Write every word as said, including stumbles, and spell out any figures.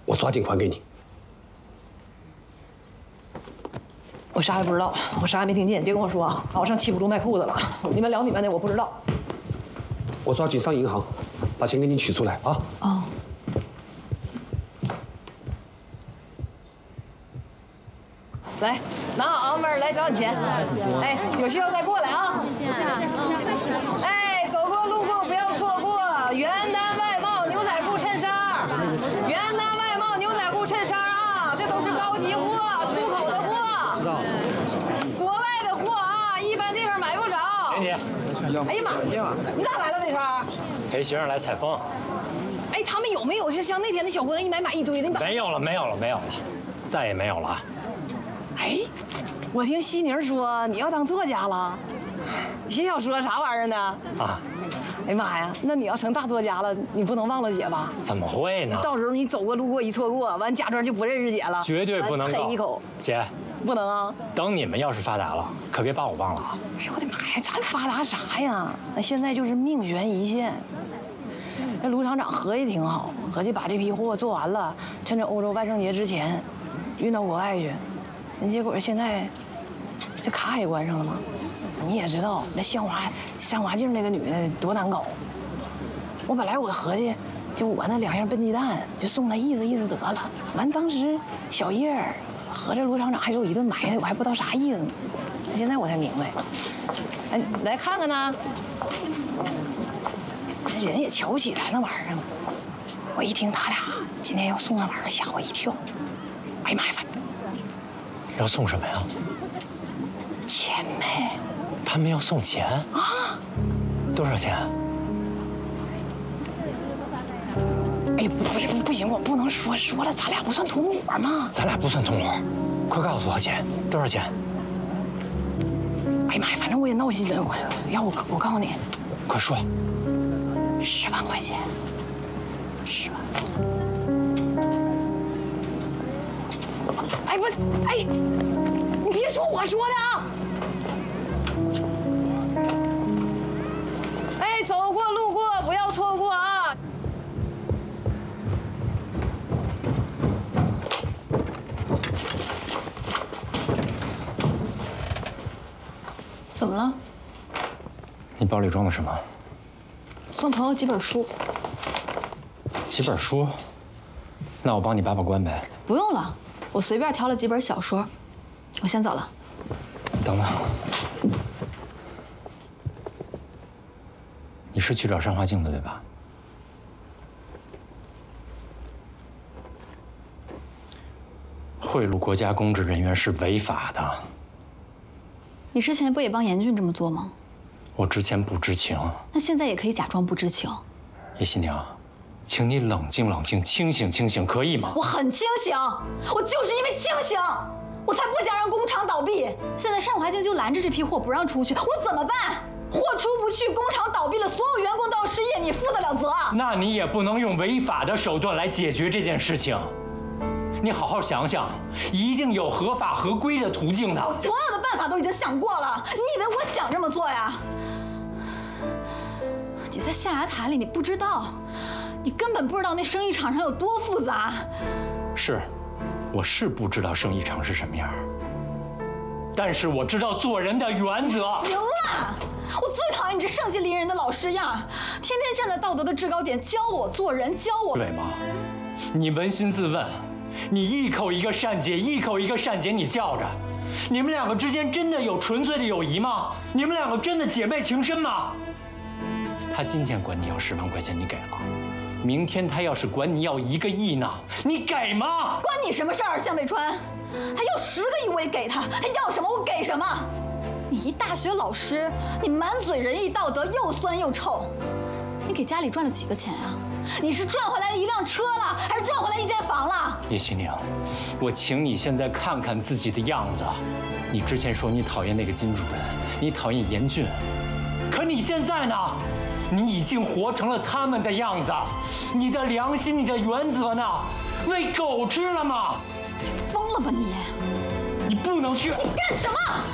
我抓紧还给你。 我啥也不知道，我啥也没听见，别跟我说啊！我上七浦路卖裤子了，你们聊你们的，我不知道。 我抓紧上银行，把钱给你取出来啊！ 哦。来，拿好啊，妹儿，来找你钱。哎，有需要再过来啊。哎，走过路过不要错过，原单外贸牛仔裤衬衫，原单外贸牛仔裤衬衫啊，这都是高级货，出口的货。知道。国外的货啊，一般地方买不着。 莲姐。 哎呀妈，你咋来了，魏川？ 陪学生来采风。 哎，他们有没有是像那天那小姑娘一买买一堆的？你把没有了，没有了，没有了，再也没有了。 哎，我听西宁说你要当作家了，写小说啥玩意儿呢？啊！哎呀妈呀，那你要成大作家了，你不能忘了姐吧？ 怎么会呢？ 到时候你走过路过一错过，完假装就不认识姐了。 绝对不能黑一口。 姐， 不能啊！ 等你们要是发达了，可别把我忘了啊！ 哎呦我的妈呀，咱发达啥呀？那现在就是命悬一线。那卢厂长合计挺好，合计把这批货做完了，趁着欧洲万圣节之前运到国外去。结果现在这卡也关上了吗？你也知道那向华向华静那个女的多难搞。我本来我合计，就我那两样笨鸡蛋就送她意思意思得了。完当时小叶儿合着卢厂长还给我一顿埋汰，我还不知道啥意思呢。现在我才明白。哎，来看看呢。人也瞧不起咱那玩意儿。我一听他俩今天要送那玩意儿，吓我一跳。哎呀妈呀！ 要送什么呀？ 钱呗。 他们要送钱啊？多少钱？ 哎呀，不不是不行，我不能说，说了咱俩不算同伙吗？ 咱俩不算同伙，快告诉我姐多少钱？ 哎呀妈呀，反正我也闹心了，我要我我告诉你， 快说。 十万块钱，十万。哎不，哎，你别说我说的啊！哎，走过路过不要错过啊！ 怎么了？ 你包里装的什么？ 送朋友几本书。 几本书？那我帮你把把关呗。 不用了。我随便挑了几本小说，我先走了。 等等，你是去找山华静的对吧？贿赂国家公职人员是违法的。 你之前不也帮严俊这么做吗？ 我之前不知情， 那现在也可以假装不知情。 叶新娘。请你冷静冷静，清醒清醒，可以吗？ 我很清醒，我就是因为清醒，我才不想让工厂倒闭。现在单华静就拦着这批货不让出去，我怎么办？货出不去，工厂倒闭了，所有员工都要失业，你负得了责？ 那你也不能用违法的手段来解决这件事情。你好好想想，一定有合法合规的途径的。 我所有的办法都已经想过了，你以为我想这么做呀？你在象牙塔里，你不知道。你根本不知道那生意场上有多复杂。 是，我是不知道生意场是什么样，但是我知道做人的原则。 行了，我最讨厌你这盛气凌人的老式样，天天站在道德的制高点教我做人，教我。 对吗？你扪心自问，你一口一个善姐，一口一个善姐，你叫着，你们两个之间真的有纯粹的友谊吗？你们两个真的姐妹情深吗？他今天管你要十万块钱，你给了。明天他要是管你要一个亿呢，你给吗？ 关你什么事儿，向北川？他要十个亿我也给他，他要什么我给什么。你一大学老师，你满嘴仁义道德，又酸又臭。你给家里赚了几个钱啊？你是赚回来一辆车了，还是赚回来一间房了？ 叶希宁，我请你现在看看自己的样子。你之前说你讨厌那个金主任，你讨厌严俊，可你现在呢？你已经活成了他们的样子，你的良心、你的原则呢？喂狗吃了吗？ 疯了吧你！ 你不能去！ 你干什么？